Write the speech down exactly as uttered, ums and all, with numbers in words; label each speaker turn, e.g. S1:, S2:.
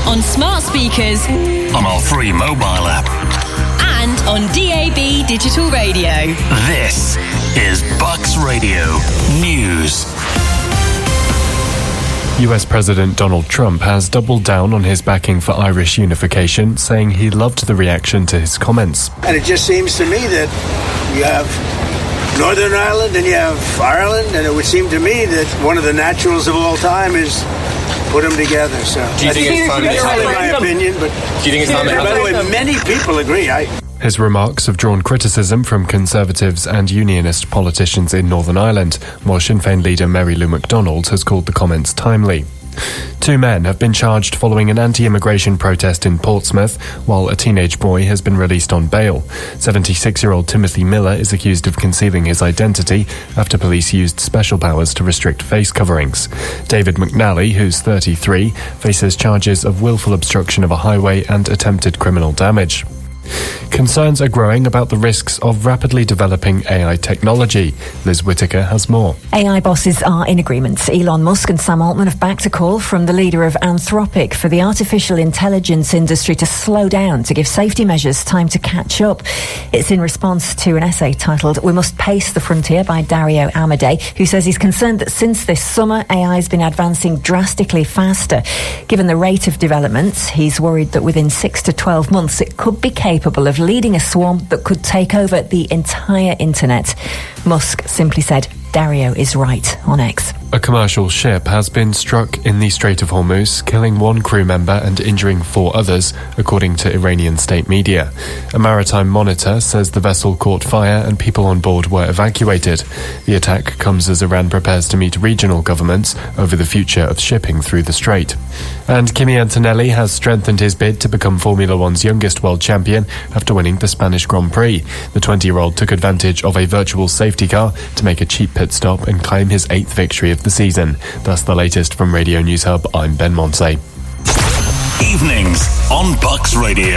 S1: on smart speakers,
S2: on our free mobile app,
S1: and on D A B digital radio.
S2: This is Bucks Radio News.
S3: U S President Donald Trump has doubled down on his backing for Irish unification, saying he loved the reaction to his comments.
S4: And it just seems to me that you have Northern Ireland and you have Ireland, and it would seem to me that one of the naturals of all time is put them together. So
S5: do you think it's time?
S4: That's only my opinion, but
S5: do you think it's time?
S4: By the way, many people agree. I.
S3: His remarks have drawn criticism from Conservatives and Unionist politicians in Northern Ireland, while Sinn Féin leader Mary Lou McDonald has called the comments timely. Two men have been charged following an anti-immigration protest in Portsmouth, while a teenage boy has been released on bail. seventy-six-year-old Timothy Miller is accused of concealing his identity after police used special powers to restrict face coverings. David McNally, who's thirty-three, faces charges of willful obstruction of a highway and attempted criminal damage. Concerns are growing about the risks of rapidly developing A I technology. Liz Whittaker has more.
S6: A I bosses are in agreement. Elon Musk and Sam Altman have backed a call from the leader of Anthropic for the artificial intelligence industry to slow down to give safety measures time to catch up. It's in response to an essay titled "We Must Pace the Frontier" by Dario Amodei, who says he's concerned that since this summer, A I has been advancing drastically faster. Given the rate of development, he's worried that within six to twelve months it could be capable of leading a swarm that could take over the entire internet. Musk simply said, "Dario is right," on X.
S3: A commercial ship has been struck in the Strait of Hormuz, killing one crew member and injuring four others, according to Iranian state media. A maritime monitor says the vessel caught fire and people on board were evacuated. The attack comes as Iran prepares to meet regional governments over the future of shipping through the strait. And Kimi Antonelli has strengthened his bid to become Formula One's youngest world champion after winning the Spanish Grand Prix. The twenty-year-old took advantage of a virtual safety car to make a cheap pit stop and claim his eighth victory of the season. That's the latest from Radio News Hub. I'm Ben Monsey.
S2: Evenings on Bucks Radio.